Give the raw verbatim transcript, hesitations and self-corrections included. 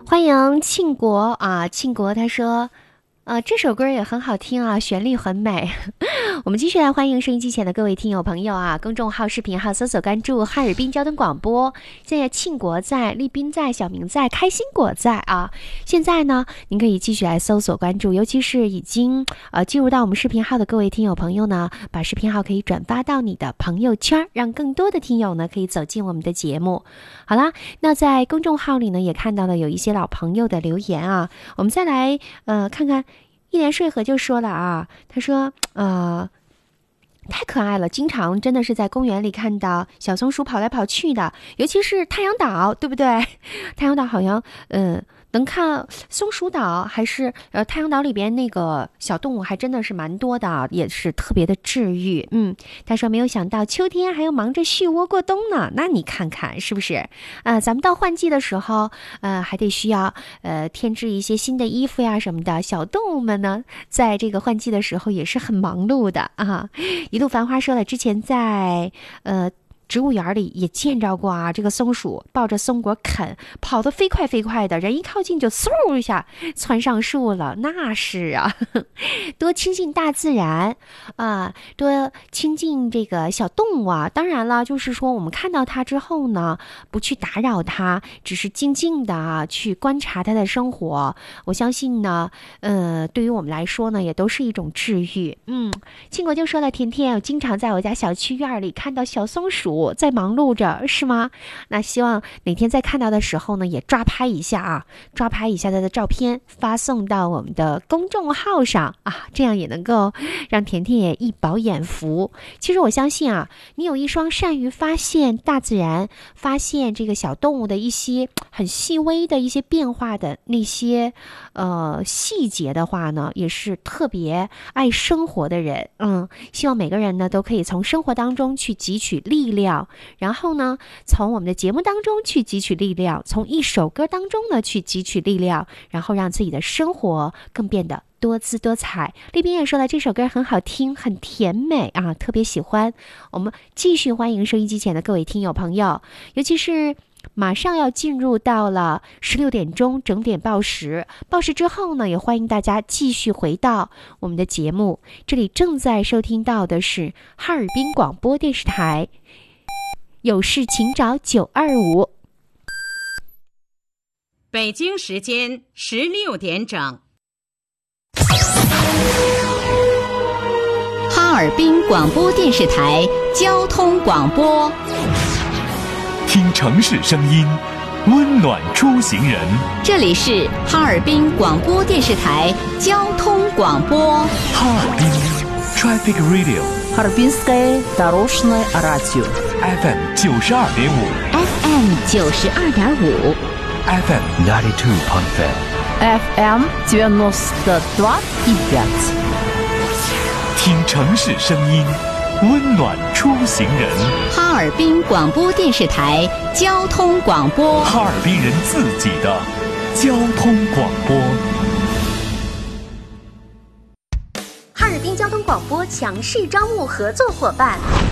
欢迎庆国啊，庆国他说，呃，这首歌也很好听啊，旋律很美。我们继续来欢迎收音机前的各位听友朋友啊，公众号、视频号搜索关注哈尔滨交通广播。现在庆国在，丽斌在，小明在，开心果在啊。现在呢，您可以继续来搜索关注，尤其是已经呃进入到我们视频号的各位听友朋友呢，把视频号可以转发到你的朋友圈，让更多的听友呢可以走进我们的节目。好啦，那在公众号里呢也看到了有一些老朋友的留言啊，我们再来呃看看。一连睡和就说了啊，他说呃太可爱了，经常真的是在公园里看到小松鼠跑来跑去的，尤其是太阳岛，对不对？太阳岛好像嗯、呃、能看松鼠岛，还是呃太阳岛里边那个小动物还真的是蛮多的，也是特别的治愈。嗯，他说没有想到秋天还要忙着续窝过冬呢，那你看看是不是？呃，咱们到换季的时候，呃还得需要呃添置一些新的衣服呀什么的。小动物们呢，在这个换季的时候也是很忙碌的啊。一路繁花说了，之前在呃植物园里也见着过啊，这个松鼠抱着松果啃，跑得飞快飞快的，人一靠近就嗖一下窜上树了，那是啊。多亲近大自然啊、呃，多亲近这个小动物啊。当然了，就是说我们看到它之后呢，不去打扰它，只是静静的啊去观察它的生活。我相信呢，呃，对于我们来说呢，也都是一种治愈。嗯，庆国就说了，甜甜，我经常在我家小区院里看到小松鼠在忙碌着，是吗？那希望哪天在看到的时候呢，也抓拍一下啊，抓拍一下它的照片，发送到我们的公众号上啊，这样也能够让甜甜也一饱眼福。其实我相信啊，你有一双善于发现大自然、发现这个小动物的一些很细微的一些变化的那些呃细节的话呢，也是特别爱生活的人。嗯，希望每个人呢都可以从生活当中去汲取力量，然后呢从我们的节目当中去汲取力量，从一首歌当中呢去汲取力量，然后让自己的生活更变得多姿多彩。丽斌也说了，这首歌很好听，很甜美啊，特别喜欢。我们继续欢迎收音机前的各位听友朋友，尤其是马上要进入到了十六点钟整点报时，报时之后呢，也欢迎大家继续回到我们的节目。这里正在收听到的是哈尔滨广播电视台，有事请找九二五。 北京时间十六点整。 哈尔滨广播电视台交通广播， 听城市声音，温暖出行人。 这里是哈尔滨广播电视台交通广播。 哈尔滨 Traffic Radio， Харбинское дорожное радио F M 九十二点五 F M 九十二点五 F M ninety two point five F M девяносто два и пять。 听城市声音，温暖出行人。 哈尔滨广播电视台交通广播， 哈尔滨人自己的交通广播。 哈尔滨交通广播强势招募合作伙伴，